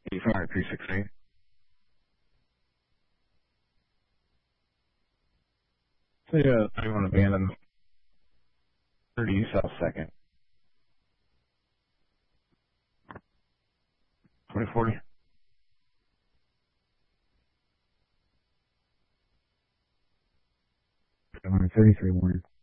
85 368. So yeah, 31 abandoned. 30 South 2nd. 2040. 33 morning.